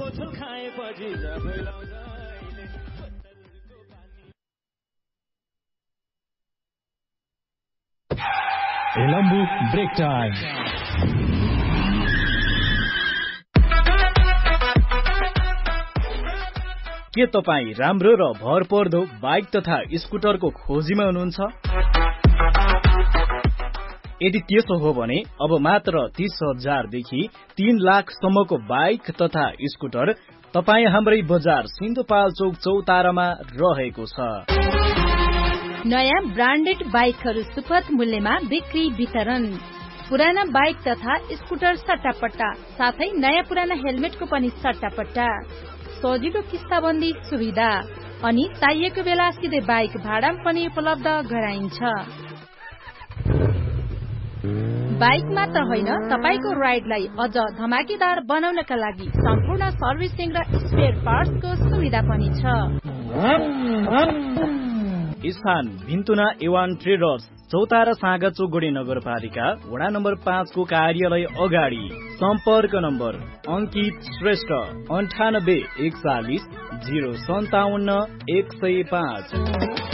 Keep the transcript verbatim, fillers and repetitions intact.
Elambu break time. के तपाईं राम्रो र भरपर्दो बाइक तथा स्कुटरको खोजीमा हुनुहुन्छ? यदि त्यसो हो भने अब मात्र तीस हजार देखि तीन लाख सम्मको बाइक तथा स्कुटर तपाईं हाम्रै बजार सिन्धुपाल्चोक चौतारामा रहेको छ। नयाँ ब्रान्डेड बाइकहरू सुपथ मूल्यमा बिक्री वितरण, पुराना बाइक तथा स्कुटर सट्टापट्टा, साथै नयाँ पुराना हेलमेटको पनि सट्टापट्टा, सजिलो किस्ताबन्दी सुविधा अनि चाहिएको बेला सिधै बाइक भाडामा पनि उपलब्ध गराइन्छ। बाइक मात्र होइन, तपाईको राइडलाई अझ धमाकेदार बनाउनका लागि सम्पूर्ण सर्भिसिङ र स्पेयर पार्ट्सको सुविधा पनि छ। स्थान भिन्तुना एवान ट्रेडर्स, चौतारा साँगाचोक नगरपालिका वडा नम्बर पाँच को कार्यालय अगाडि। सम्पर्क नम्बर अंकित श्रेष्ठ अन्ठानब्बे एकचालिस जीरो सन्ताउन्न एक सय पाँच।